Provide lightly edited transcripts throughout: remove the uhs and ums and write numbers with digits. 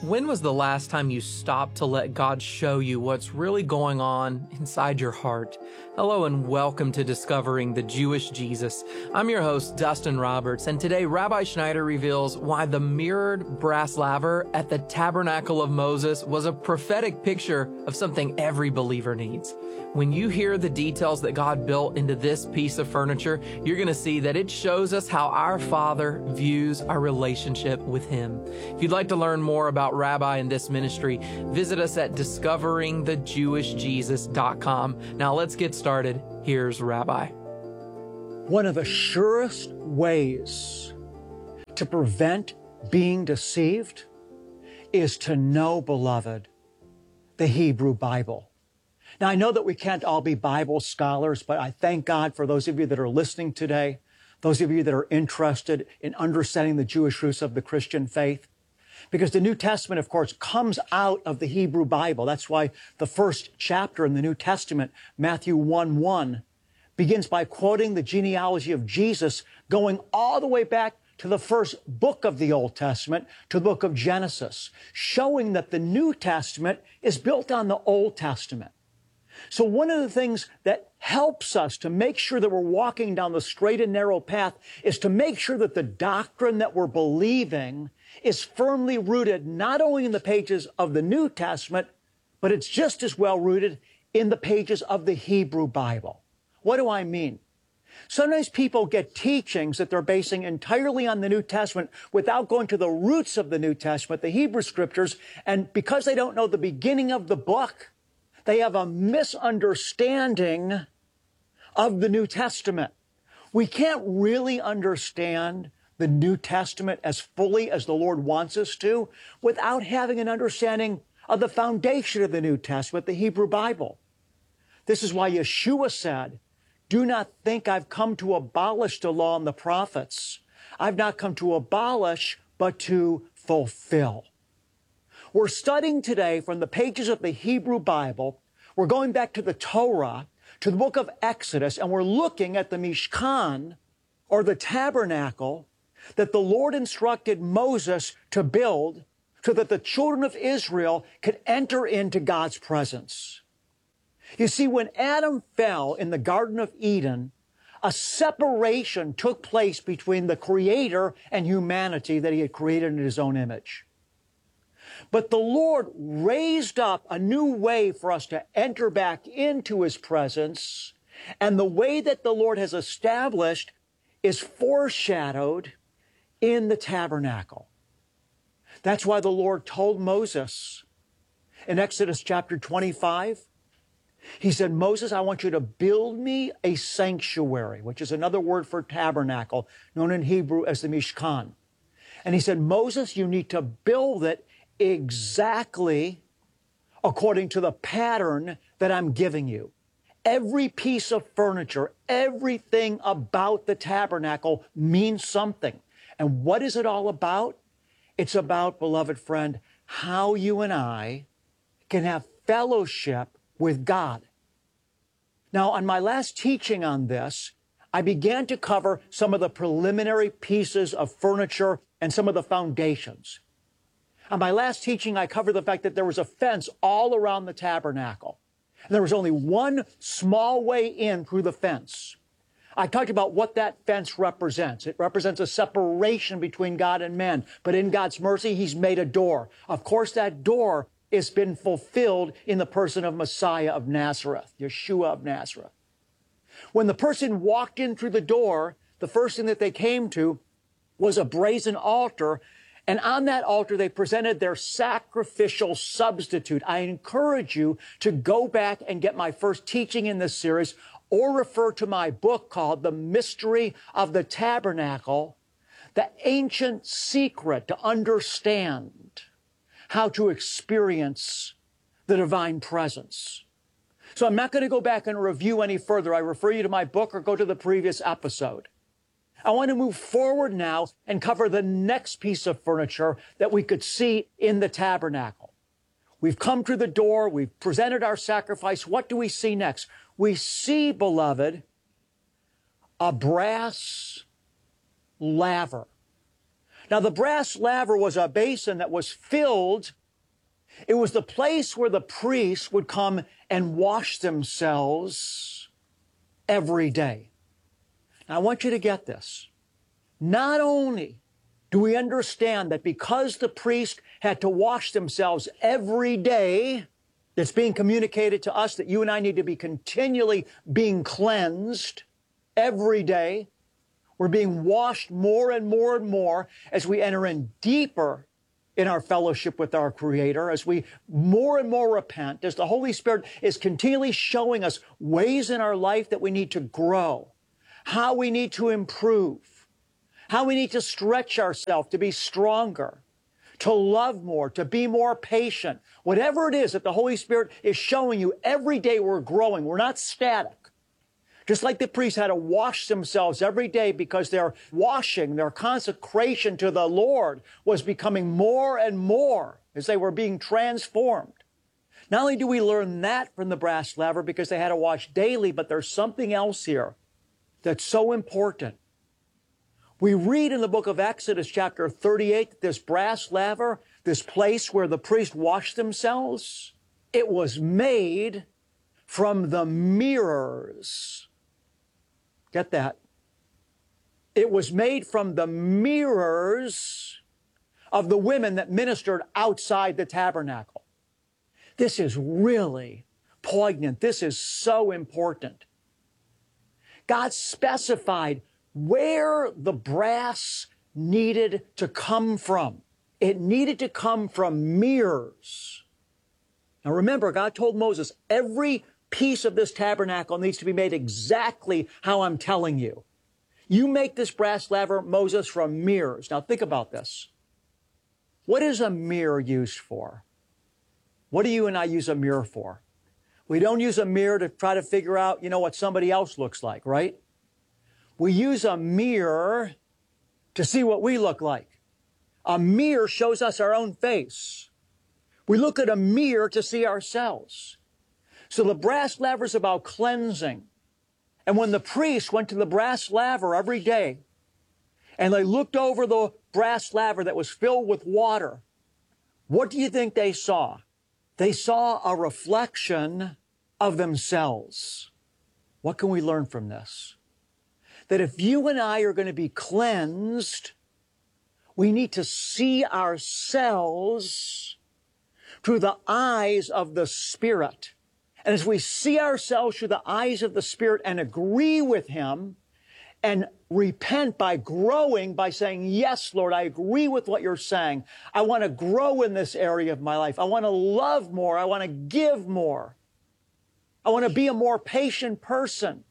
When was the last time you stopped to let God show you what's really going on inside your heart? Hello and welcome to Discovering the Jewish Jesus. I'm your host, Dustin Roberts, and today Rabbi Schneider reveals why the mirrored brass laver at the Tabernacle of Moses was a prophetic picture of something every believer needs. When you hear the details that God built into this piece of furniture, you're going to see that it shows us how our Father views our relationship with Him. If you'd like to learn more about Rabbi and this ministry, visit us at discoveringthejewishjesus.com. Now let's get started. Here's Rabbi. One of the surest ways to prevent being deceived is to know, beloved, the Hebrew Bible. Now, I know that we can't all be Bible scholars, but I thank God for those of you that are listening today, those of you that are interested in understanding the Jewish roots of the Christian faith. Because the New Testament, of course, comes out of the Hebrew Bible. That's why the first chapter in the New Testament, Matthew 1:1, begins by quoting the genealogy of Jesus, going all the way back to the first book of the Old Testament, to the book of Genesis, showing that the New Testament is built on the Old Testament. So one of the things that helps us to make sure that we're walking down the straight and narrow path is to make sure that the doctrine that we're believing is firmly rooted not only in the pages of the New Testament, but it's just as well rooted in the pages of the Hebrew Bible. What do I mean? Sometimes people get teachings that they're basing entirely on the New Testament without going to the roots of the New Testament, the Hebrew Scriptures, and because they don't know the beginning of the book, they have a misunderstanding of the New Testament. We can't really understand the New Testament as fully as the Lord wants us to without having an understanding of the foundation of the New Testament, the Hebrew Bible. This is why Yeshua said, "Do not think I've come to abolish the law and the prophets. I've not come to abolish, but to fulfill." We're studying today from the pages of the Hebrew Bible. We're going back to the Torah, to the book of Exodus, and we're looking at the Mishkan, or the tabernacle, that the Lord instructed Moses to build so that the children of Israel could enter into God's presence. You see, when Adam fell in the Garden of Eden, a separation took place between the Creator and humanity that He had created in His own image. But the Lord raised up a new way for us to enter back into His presence, and the way that the Lord has established is foreshadowed in the tabernacle. That's why the Lord told Moses in Exodus chapter 25, He said, "Moses, I want you to build me a sanctuary," which is another word for tabernacle, known in Hebrew as the Mishkan. And He said, "Moses, you need to build it exactly according to the pattern that I'm giving you. Every piece of furniture, everything about the tabernacle means something. And what is it all about? It's about, beloved friend, how you and I can have fellowship with God." Now, on my last teaching on this, I began to cover some of the preliminary pieces of furniture and some of the foundations. On my last teaching, I covered the fact that there was a fence all around the tabernacle. And there was only one small way in through the fence. I talked about what that fence represents. It represents a separation between God and man. But in God's mercy, He's made a door. Of course, that door has been fulfilled in the person of Messiah of Nazareth, Yeshua of Nazareth. When the person walked in through the door, the first thing that they came to was a brazen altar. And on that altar, they presented their sacrificial substitute. I encourage you to go back and get my first teaching in this series, or refer to my book called The Mystery of the Tabernacle, the ancient secret to understand how to experience the divine presence. So I'm not going to go back and review any further. I refer you to my book or go to the previous episode. I want to move forward now and cover the next piece of furniture that we could see in the tabernacle. We've come to the door. We've presented our sacrifice. What do we see next? We see, beloved, a brass laver. Now, the brass laver was a basin that was filled. It was the place where the priests would come and wash themselves every day. Now, I want you to get this. Not only do we understand that because the priest had to wash themselves every day, it's being communicated to us that you and I need to be continually being cleansed every day. We're being washed more and more and more as we enter in deeper in our fellowship with our Creator, as we more and more repent, as the Holy Spirit is continually showing us ways in our life that we need to grow, how we need to improve, how we need to stretch ourselves to be stronger, to love more, to be more patient. Whatever it is that the Holy Spirit is showing you, every day we're growing. We're not static. Just like the priests had to wash themselves every day because their washing, their consecration to the Lord was becoming more and more as they were being transformed. Not only do we learn that from the brass laver because they had to wash daily, but there's something else here that's so important. We read in the book of Exodus chapter 38 that this brass laver, this place where the priests washed themselves, it was made from the mirrors. Get that? It was made from the mirrors of the women that ministered outside the tabernacle. This is really poignant. This is so important. God specified where the brass needed to come from. It needed to come from mirrors. Now remember, God told Moses, every piece of this tabernacle needs to be made exactly how I'm telling you. You make this brass laver, Moses, from mirrors. Now think about this. What is a mirror used for? What do you and I use a mirror for? We don't use a mirror to try to figure out, what somebody else looks like, right? We use a mirror to see what we look like. A mirror shows us our own face. We look at a mirror to see ourselves. So the brass laver is about cleansing. And when the priests went to the brass laver every day, and they looked over the brass laver that was filled with water, what do you think they saw? They saw a reflection of themselves. What can we learn from this? That if you and I are going to be cleansed, we need to see ourselves through the eyes of the Spirit. And as we see ourselves through the eyes of the Spirit and agree with Him and repent by growing, by saying, yes, Lord, I agree with what you're saying. I want to grow in this area of my life. I want to love more. I want to give more. I want to be a more patient person.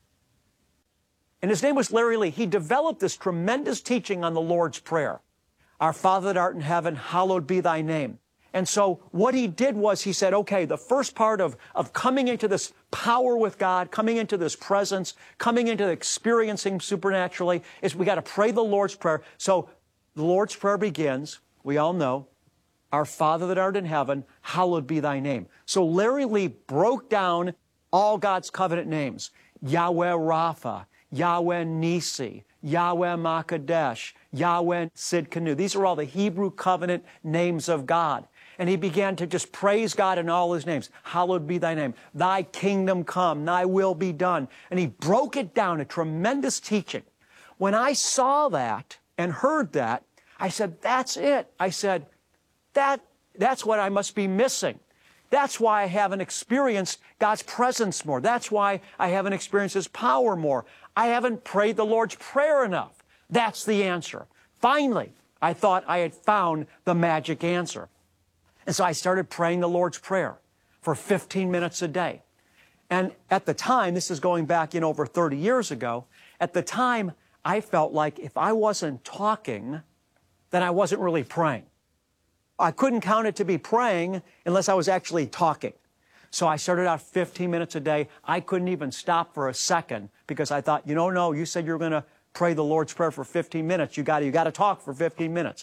And his name was Larry Lee. He developed this tremendous teaching on the Lord's Prayer. Our Father that art in heaven, hallowed be thy name. And so what he did was he said, okay, the first part of coming into this power with God, coming into this presence, coming into experiencing supernaturally, is we got to pray the Lord's Prayer. So the Lord's Prayer begins, we all know, our Father that art in heaven, hallowed be thy name. So Larry Lee broke down all God's covenant names. Yahweh Rapha, Yahweh Nisi, Yahweh Makadesh, Yahweh Sidkenu. These are all the Hebrew covenant names of God. And he began to just praise God in all his names. Hallowed be thy name. Thy kingdom come. Thy will be done. And he broke it down, a tremendous teaching. When I saw that and heard that, I said, that's it. I said, that's what I must be missing. That's why I haven't experienced God's presence more. That's why I haven't experienced His power more. I haven't prayed the Lord's Prayer enough. That's the answer. Finally, I thought I had found the magic answer. And so I started praying the Lord's Prayer for 15 minutes a day. And at the time, this is going back over 30 years ago, at the time, I felt like if I wasn't talking, then I wasn't really praying. I couldn't count it to be praying unless I was actually talking. So I started out 15 minutes a day. I couldn't even stop for a second because I thought, no, you said you were going to pray the Lord's Prayer for 15 minutes. You got to talk for 15 minutes.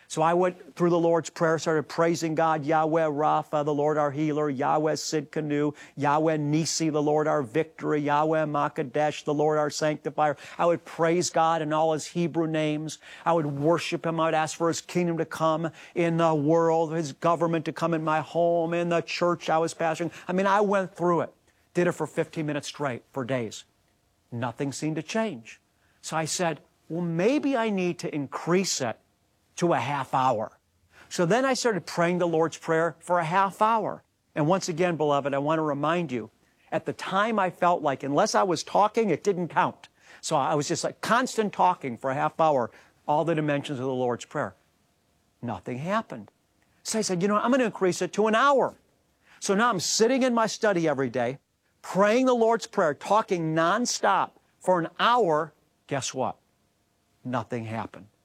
So I went through the Lord's Prayer, started praising God, Yahweh Rapha, the Lord our healer, Yahweh Sidkenu, Yahweh Nisi, the Lord our victory, Yahweh Makadesh, the Lord our sanctifier. I would praise God in all His Hebrew names. I would worship Him. I would ask for His kingdom to come in the world, His government to come in my home, in the church I was pastoring. I mean, I went through it. Did it for 15 minutes straight, for days. Nothing seemed to change. So I said, well, maybe I need to increase it to a half hour. So then I started praying the Lord's Prayer for a half hour. And once again, beloved, I want to remind you, at the time I felt like unless I was talking, it didn't count. So I was just like constant talking for a half hour, all the dimensions of the Lord's Prayer. Nothing happened. So I said, I'm going to increase it to an hour. So now I'm sitting in my study every day, praying the Lord's Prayer, talking nonstop for an hour. Guess what? Nothing happened.